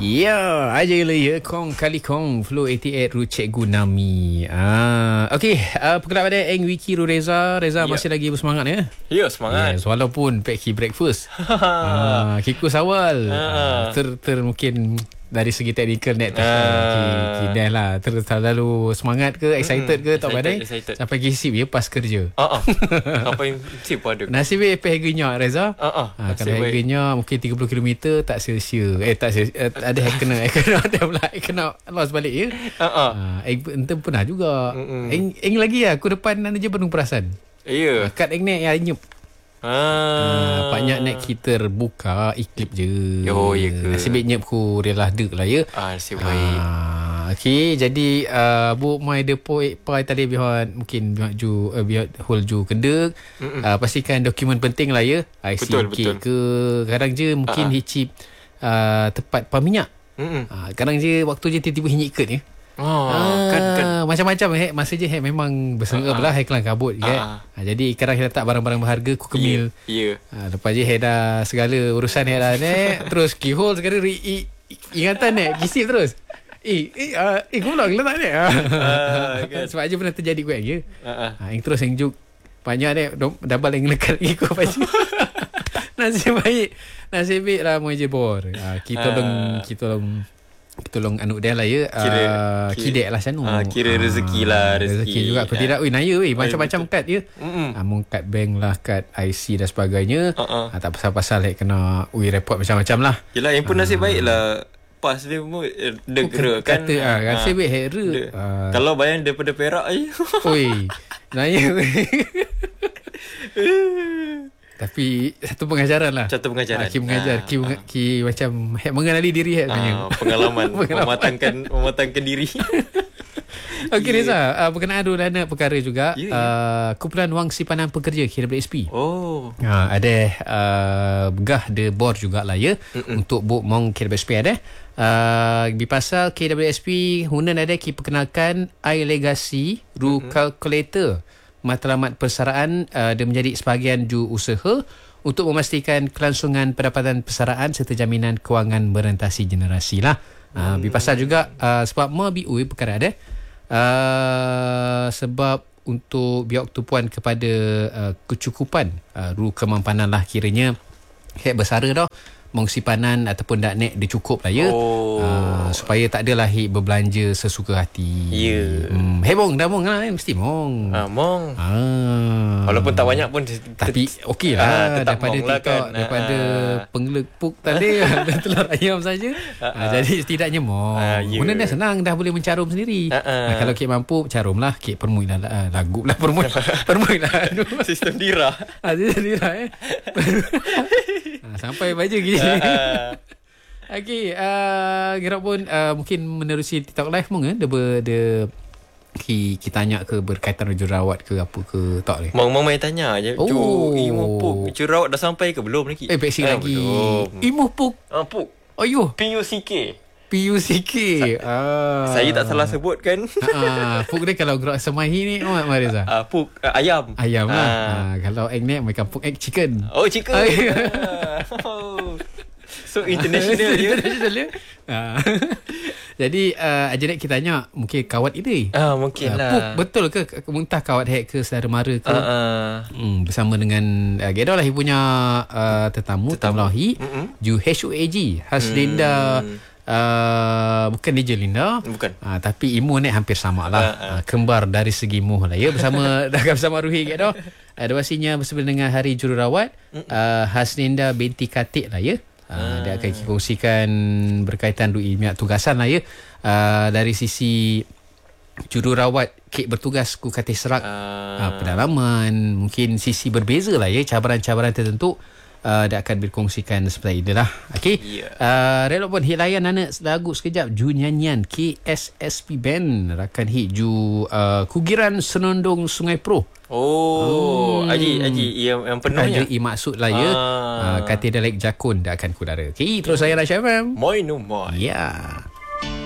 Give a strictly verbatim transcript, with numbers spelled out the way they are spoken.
Ya, aja le ya kong kali kong Flow lapan puluh lapan Ru Cikgu Nami. Ah, okey, uh, perkenalkan pada Eng Wiki Ru Reza. Reza ya. Masih lagi bersemangat ya? Ya, semangat. Yes, walaupun peki breakfast. ah, kikus awal. Ah, ter ter mungkin dari segi teknikal net uh, dah lah terus terlalu semangat ke excited ke tak badai sampai gisip ya pas kerja. Ha ah. Apa yang sip ada. Nasib baik pe harganya Reza. Ha ah. Ha, kalau harganya mungkin tiga puluh kilometer tak sia-sia. Eh tak sia eh, ada yang kena eh, kena ada pula eh, kena lost balik ya. Ha ah. Ha, ente pernah juga. Eng eng lagi ya aku depan anda je penuh perasan. Ya. Yeah. Kad eng nek ya nyup. Ah, banyak net kita buka iklip je. Oh, ya ke. Nasib baiknya aku relah dek lah ya. Ah, nasib baik. Ah, okey, jadi uh, bu mai depo pai tadi bihat mungkin bihat ju uh, bihat hol ju kendek. Uh, pastikan dokumen penting lah ya. I C betul, betul. Ke kadang je mungkin uh-huh. hicip uh, tempat pam minyak. Uh, kadang je waktu je tiba-tiba hinyik ya. Oh, ah, kan, kan. Macam-macam hek masa je hek memang bersengaja uh-huh. lah hek kelang kabut uh-huh. kan. Ha, jadi kadang hek letak barang-barang berharga ku kemil. Ya. Yeah, yeah. ha, lepas je hek dah segala urusan hek dah nek terus keyhole segala ri, i, ingatan nek kisip terus. Eh eh uh, eh kau nak letak nek. Uh, kan. Sebab je pernah terjadi kuat ya. Ha uh-huh. terus yang juk banyak nek double yang lekat lagi ku apa je. Nasib baik. Nasib baik lah moi je bor. Ha, kita tolong uh. kita tolong tolong anu dia lah ya. Kira, uh, kira, kidek lah sana. Uh, kira rezeki lah. Rezeki, rezeki juga. Aku tidak. Ui, naya weh. Macam-macam kad ya. Uh, mung kad bank lah. Kad I C dan sebagainya. Uh-uh. Uh, tak pasal-pasal like, kena ui report macam-macam lah. Yelah yang pun nasib uh, baik lah. Pas dia pun degera kan. Kata ah, uh, nasib baik hera. Uh, kalau bayang daripada Perak je. Ui. Naya weh. Tapi satu pengajaran lah. Satu pengajaran. Ha, Ki mengajar, ha, Ki, ha. Ki macam hek mengenali diri hek ha, pengalaman, mematangkan mematangkan diri. Okey Reza, uh, berkenaan dana perkara juga, yeah, uh, kumpulan wang simpanan pekerja K W S P. Oh. Uh, ada uh, begah de bor jugalah ya. Mm-mm. Untuk buk mong K W S P ada. Uh, di pasal K W S P hunan ada ki perkenalkan iLegacy Ru Calculator. Matlamat persaraan uh, dia menjadi sebahagian ju usaha untuk memastikan kelangsungan pendapatan persaraan serta jaminan kewangan merentasi generasi lah. Uh, hmm. Bipasal juga uh, sebab ma B U perkara ada uh, sebab untuk biak tupuan kepada uh, kecukupan uh, ru kemampanan lah kiranya hek bersara dah mengsimpanan ataupun dak nek dia cukup lah ya. Oh. Uh, supaya tak adalah hik berbelanja sesuka hati. Ya. Yeah. Hmm, hey mong dah mong lah eh. Mesti mong. Ah mong. Ah. Walaupun tak banyak pun tapi okey lah ah, daripada TikTok lah kan. Daripada ah. penglepuk tadi telur ayam saja. Ah, ah. Jadi setidaknya mong. Ah, yeah. Benda dah senang dah boleh mencarum sendiri. Ah, ah. Ah, kalau kek mampu carumlah kek permui lah ah, lagu lah permui. Permui lah. Sistem dira. Ah, sistem dira eh. ah, sampai baju gini. Okey, uh, kira pun uh, mungkin menerusi TikTok live mong eh, dia ber, dia ki kita tanya ke berkaitan jururawat ke apa ke tak ni. Mong mong mai tanya aje. Oh. Cu imu puk jururawat dah sampai ke belum lagi? Eh, peksi ah, lagi. Imu puk. Ah, puk. Ayuh. P U C K. P U C K. Sa- ah. Saya tak salah sebut kan? Ah, puk dia kalau gerak semahi ni Mak Mariza. Ah, puk uh, ayam. Ayam lah. Ah. Ah, kalau egg ni mereka puk egg chicken. Oh, chicken. Ah. Oh. So international dia. International dia. Ah. Jadi uh, ajaran kita tanya mungkin kawat ini. Ah mungkin uh, lah. Puk, betul ke muntah kawat hack ke saudara mara ke? Uh, uh. Hmm, bersama dengan uh, Gedo lah ibunya uh, tetamu tamlahi ju H O A G Haslinda. Hmm. Uh, bukan D J Linda. Bukan. Uh, tapi imu ni hampir sama lah. Uh, uh. Uh, kembar dari segi muh lah ya bersama bersama Ruhi Gedo. Ada uh, wasinya bersama dengan Hari Jururawat uh, Haslinda binti Katik lah ya. Uh, dia akan kongsikan berkaitan dengan tugasan lah ya. Uh, dari sisi jururawat kek bertugas ku Katih Serak uh. Uh, pedalaman mungkin sisi berbeza lah ya, cabaran-cabaran tertentu uh, dia akan berkongsikan seperti inilah. Okey. Yeah. Uh, relok pun hit layan anak lagu sekejap ju nyanyian K S S P Band rakan hit ju uh, Kugiran Senondong Sungai Pro. Oh, hmm. Aji, Aji yang, yang penuhnya. Aji maksud lah ya. Ah. Uh, Katil Dalek Jakun dah akan kudara. Okey, terus saya Rasha F M. Moi no moi. Ya. Yeah.